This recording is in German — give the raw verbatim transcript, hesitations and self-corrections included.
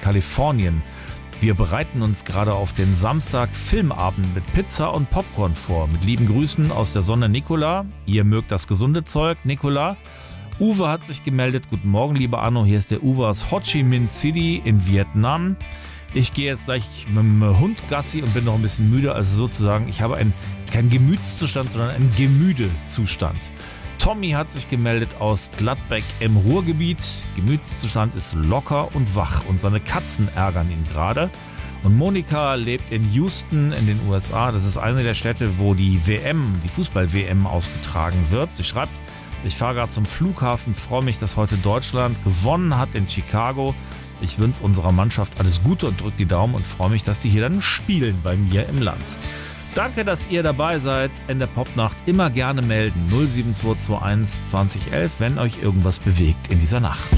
Kalifornien. Wir bereiten uns gerade auf den Samstag Filmabend mit Pizza und Popcorn vor. Mit lieben Grüßen aus der Sonne, Nicola. Ihr mögt das gesunde Zeug, Nicola. Uwe hat sich gemeldet. Guten Morgen, lieber Arno. Hier ist der Uwe aus Ho Chi Minh City in Vietnam. Ich gehe jetzt gleich mit dem Hund Gassi und bin noch ein bisschen müde. Also sozusagen, ich habe einen, keinen Gemütszustand, sondern einen Gemüdezustand. Tommy hat sich gemeldet aus Gladbeck im Ruhrgebiet. Gemütszustand ist locker und wach und seine Katzen ärgern ihn gerade. Und Monika lebt in Houston in den U S A. Das ist eine der Städte, wo die W M, die Fußball-W M ausgetragen wird. Sie schreibt, ich fahre gerade zum Flughafen, freue mich, dass heute Deutschland gewonnen hat in Chicago. Ich wünsche unserer Mannschaft alles Gute und drücke die Daumen und freue mich, dass die hier dann spielen bei mir im Land. Danke, dass ihr dabei seid in der Popnacht. Immer gerne melden null sieben zwei zwei eins zwanzig elf, wenn euch irgendwas bewegt in dieser Nacht.